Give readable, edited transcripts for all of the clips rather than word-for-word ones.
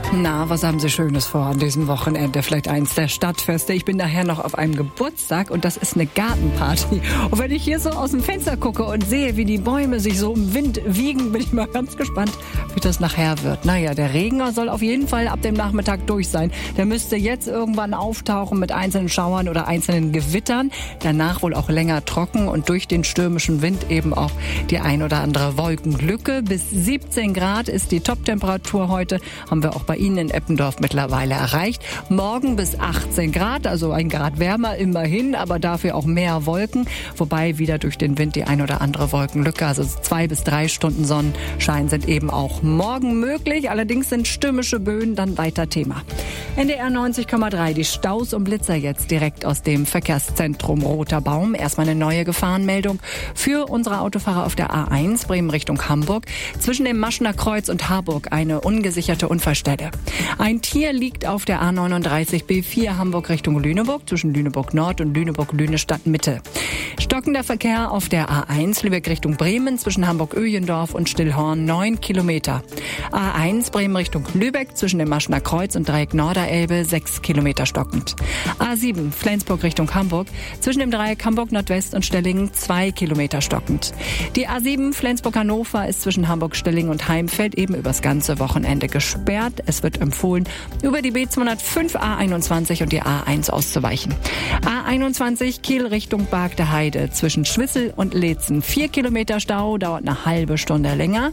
Na, was haben Sie Schönes vor an diesem Wochenende? Vielleicht eins der Stadtfeste. Ich bin nachher noch auf einem Geburtstag und das ist eine Gartenparty. Und wenn ich hier so aus dem Fenster gucke und sehe, wie die Bäume sich so im Wind wiegen, bin ich mal ganz gespannt, wie das nachher wird. Naja, der Regen soll auf jeden Fall ab dem Nachmittag durch sein. Der müsste jetzt irgendwann auftauchen mit einzelnen Schauern oder einzelnen Gewittern. Danach wohl auch länger trocken und durch den stürmischen Wind eben auch die ein oder andere Wolkenlücke. Bis 17 Grad ist die Toptemperatur heute. Haben wir auch bei Ihnen in Eppendorf mittlerweile erreicht. Morgen bis 18 Grad, also 1 Grad wärmer immerhin, aber dafür auch mehr Wolken. Wobei wieder durch den Wind die ein oder andere Wolkenlücke, also 2 bis 3 Stunden Sonnenschein sind eben auch morgen möglich. Allerdings sind stürmische Böen dann weiter Thema. NDR 90,3, die Staus und Blitzer jetzt direkt aus dem Verkehrszentrum Roter Baum. Erstmal eine neue Gefahrenmeldung für unsere Autofahrer auf der A1 Bremen Richtung Hamburg. Zwischen dem Maschener Kreuz und Harburg eine ungesicherte Unfallstelle. Ein Tier liegt auf der A39 B4 Hamburg Richtung Lüneburg zwischen Lüneburg Nord und Lüneburg-Lünestadt Mitte. Stockender Verkehr auf der A1 Lübeck Richtung Bremen zwischen Hamburg-Öjendorf und Stillhorn 9 Kilometer. A1 Bremen Richtung Lübeck zwischen dem Maschener Kreuz und Dreieck Norderelbe 6 Kilometer stockend. A7 Flensburg Richtung Hamburg zwischen dem Dreieck Hamburg Nordwest und Stellingen 2 Kilometer stockend. Die A7 Flensburg-Hannover ist zwischen Hamburg-Stellingen und Heimfeld eben übers ganze Wochenende gesperrt. Es wird empfohlen, über die B205 A21 und die A1 auszuweichen. A21 Kiel Richtung Barg der Heide zwischen Schwissel und Leetzen 4 Kilometer Stau, dauert eine halbe Stunde länger.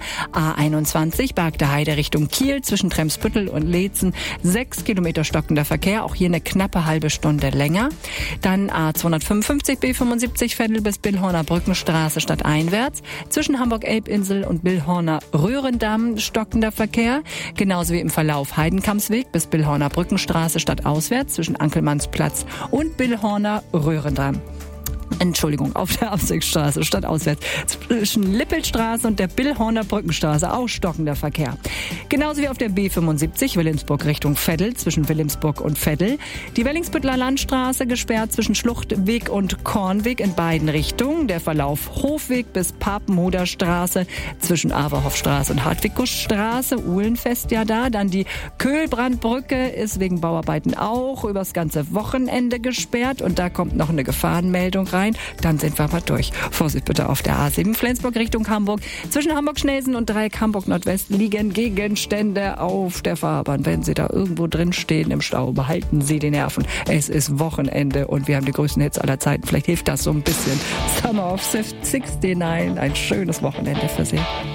A21 Barg der Heide Richtung Kiel zwischen Tremsbüttel und Leetzen 6 Kilometer stockender Verkehr, auch hier eine knappe halbe Stunde länger. Dann A255 B75 Veddel bis Billhorner Brückenstraße stadteinwärts zwischen Hamburg-Elbinsel und Billhorner Röhrendamm stockender Verkehr, genauso wie im Verlauf Heidenkampsweg bis Billhorner Brückenstraße stadtauswärts zwischen Ankelmannsplatz und Billhorner Röhrendamm. Entschuldigung, auf der Absegstraße stadtauswärts zwischen Lippelstraße und der Billhorner Brückenstraße auch stockender Verkehr. Genauso wie auf der B75 Wilhelmsburg Richtung Veddel zwischen Wilhelmsburg und Veddel. Die Wellingsbüttler Landstraße gesperrt zwischen Schluchtweg und Kornweg in beiden Richtungen. Der Verlauf Hofweg bis Papenhuder Straße zwischen Averhoffstraße und Hartwig-Gusch-Straße. Uhlenfest ja da. Dann die Köhlbrandbrücke ist wegen Bauarbeiten auch übers ganze Wochenende gesperrt. Und da kommt noch eine Gefahrenmeldung rein. Dann sind wir mal durch. Vorsicht bitte auf der A7 Flensburg Richtung Hamburg. Zwischen Hamburg-Schnelsen und Dreieck Hamburg Nordwest liegen Gegenstände auf der Fahrbahn. Wenn Sie da irgendwo drin stehen im Stau, behalten Sie die Nerven. Es ist Wochenende und wir haben die größten Hits aller Zeiten. Vielleicht hilft das so ein bisschen. Summer of 69. Ein schönes Wochenende für Sie.